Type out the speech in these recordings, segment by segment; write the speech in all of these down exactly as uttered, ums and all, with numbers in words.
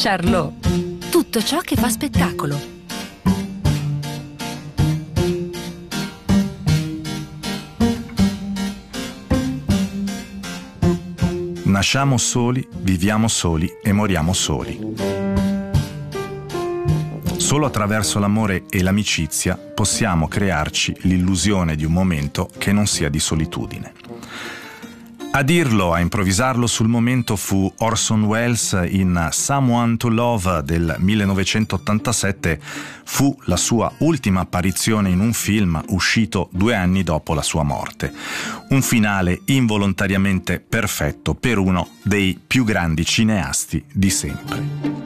Charlot. Tutto ciò che fa spettacolo. Nasciamo soli, viviamo soli e moriamo soli. Solo attraverso l'amore e l'amicizia possiamo crearci l'illusione di un momento che non sia di solitudine. A dirlo, a improvvisarlo sul momento fu Orson Welles in Someone to Love del millenovecentottantasette, fu la sua ultima apparizione in un film uscito due anni dopo la sua morte. Un finale involontariamente perfetto per uno dei più grandi cineasti di sempre.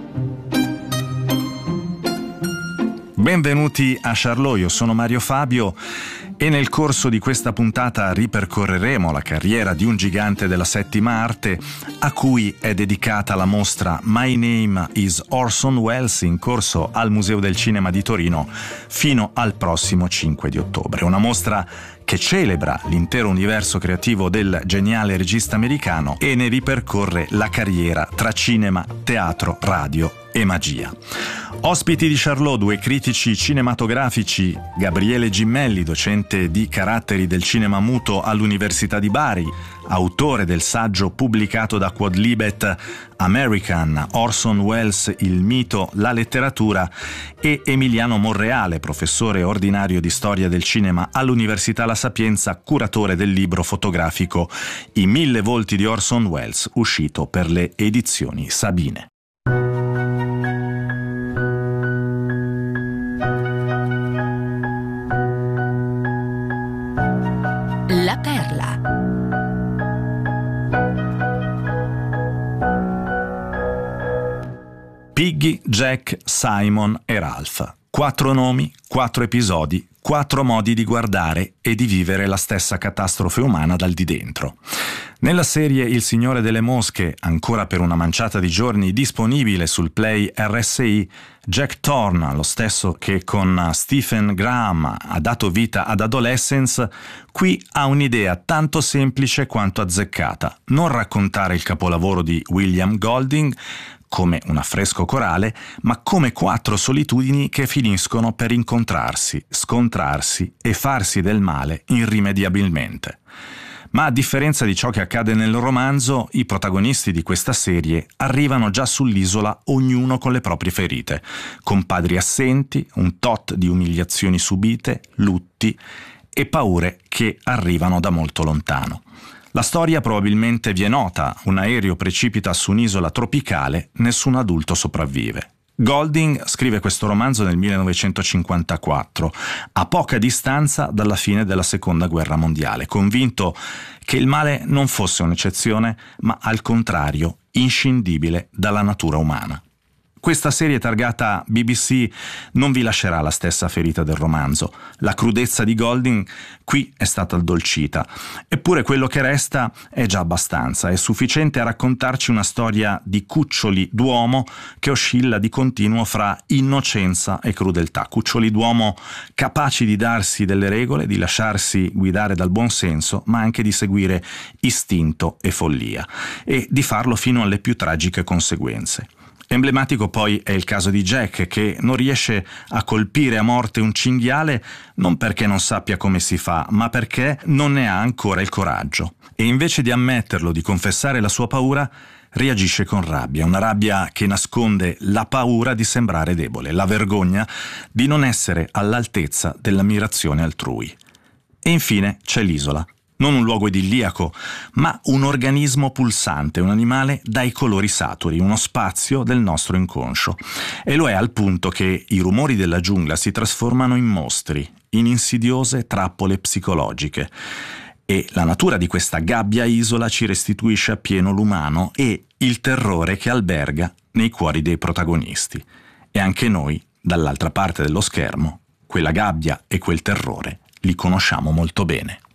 Benvenuti a Charlot, io sono Mario Fabio e nel corso di questa puntata ripercorreremo la carriera di un gigante della settima arte a cui è dedicata la mostra My Name is Orson Welles in corso al Museo del Cinema di Torino fino al prossimo cinque di ottobre. Una mostra che celebra l'intero universo creativo del geniale regista americano e ne ripercorre la carriera tra cinema, teatro, radio e magia. Ospiti di Charlot, due critici cinematografici, Gabriele Gimmelli, docente di caratteri del cinema muto all'Università di Bari, autore del saggio pubblicato da Quadlibet American, Orson Welles, il mito, la letteratura, e Emiliano Monreale, professore ordinario di storia del cinema all'Università La Sapienza, curatore del libro fotografico I mille volti di Orson Welles, uscito per le edizioni Sabine. La perla. Piggy, Jack, Simon e Ralph. Quattro nomi, quattro episodi, quattro modi di guardare e di vivere la stessa catastrofe umana dal di dentro. Nella serie Il Signore delle Mosche, ancora per una manciata di giorni disponibile sul Play R S I, Jack Thorne, lo stesso che con Stephen Graham ha dato vita ad Adolescence, qui ha un'idea tanto semplice quanto azzeccata: non raccontare il capolavoro di William Golding come un affresco corale, ma come quattro solitudini che finiscono per incontrarsi, scontrarsi e farsi del male irrimediabilmente. Ma a differenza di ciò che accade nel romanzo, i protagonisti di questa serie arrivano già sull'isola ognuno con le proprie ferite, con padri assenti, un tot di umiliazioni subite, lutti e paure che arrivano da molto lontano. La storia probabilmente vi è nota: un aereo precipita su un'isola tropicale, nessun adulto sopravvive. Golding scrive questo romanzo nel millenovecentocinquantaquattro, a poca distanza dalla fine della Seconda Guerra Mondiale, convinto che il male non fosse un'eccezione, ma al contrario inscindibile dalla natura umana. Questa serie targata B B C non vi lascerà la stessa ferita del romanzo. La crudezza di Golding qui è stata addolcita, eppure quello che resta è già abbastanza, è sufficiente a raccontarci una storia di cuccioli d'uomo che oscilla di continuo fra innocenza e crudeltà, cuccioli d'uomo capaci di darsi delle regole, di lasciarsi guidare dal buon senso, ma anche di seguire istinto e follia, e di farlo fino alle più tragiche conseguenze. Emblematico poi è il caso di Jack, che non riesce a colpire a morte un cinghiale non perché non sappia come si fa, ma perché non ne ha ancora il coraggio. E invece di ammetterlo, di confessare la sua paura, reagisce con rabbia, una rabbia che nasconde la paura di sembrare debole, la vergogna di non essere all'altezza dell'ammirazione altrui. E infine c'è l'isola. Non un luogo idilliaco, ma un organismo pulsante, un animale dai colori saturi, uno spazio del nostro inconscio. E lo è al punto che i rumori della giungla si trasformano in mostri, in insidiose trappole psicologiche. E la natura di questa gabbia isola ci restituisce appieno l'umano e il terrore che alberga nei cuori dei protagonisti. E anche noi, dall'altra parte dello schermo, quella gabbia e quel terrore li conosciamo molto bene.